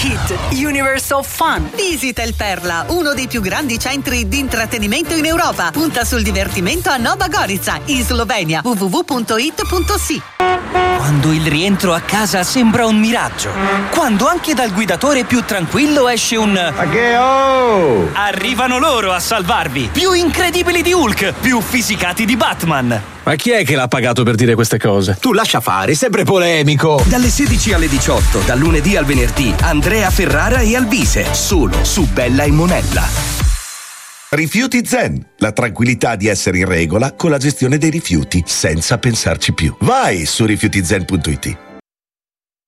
Kid Universe of Fun. Visita il Perla, uno dei più grandi centri di intrattenimento in Europa. Punta sul divertimento a Nova Gorica, in Slovenia. www.it.si. Quando il rientro a casa sembra un miraggio. Quando anche dal guidatore più tranquillo esce un... Arrivano loro a salvarvi. Più incredibili di Hulk, più fisicati di Batman. Ma chi è che l'ha pagato per dire queste cose? Tu lascia fare, sempre polemico. Dalle 16 alle 18, dal lunedì al venerdì, Andrea Ferrara e Alvise, solo su Bella e Monella. Rifiuti Zen, la tranquillità di essere in regola con la gestione dei rifiuti senza pensarci più. Vai su rifiutizen.it.